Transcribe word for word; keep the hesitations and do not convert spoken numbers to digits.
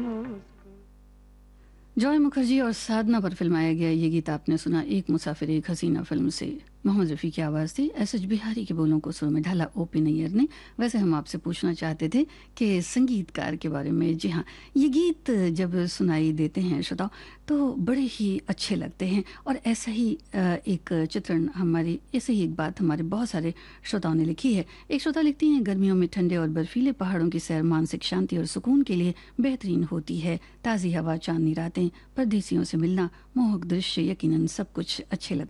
Joy Mukherjee और साधना पर फिल्माया गया ये गीत आपने सुना एक मुसाफिर एक हसीना फिल्म से। मोहम्मद रफ़ी की आवाज़ थी, एस एच बिहारी के बोलों को सुर में ढाला ओपी नैयर ने। वैसे हम आपसे पूछना चाहते थे कि संगीतकार के बारे में। जी हाँ, ये गीत जब सुनाई देते हैं श्रोताओ तो बड़े ही अच्छे लगते हैं। और ऐसा ही अ, एक चित्रण हमारी ऐसे ही एक बात हमारे बहुत सारे श्रोताओं ने लिखी है। एक श्रोता लिखती हैं, गर्मियों में ठंडे और बर्फीले पहाड़ों की सैर मानसिक शांति और सुकून के लिए बेहतरीन होती है। ताज़ी हवा, चांदनी रातें, परदेसियों से मिलना, मोहक दृश्य, यकीनन सब कुछ अच्छे लगते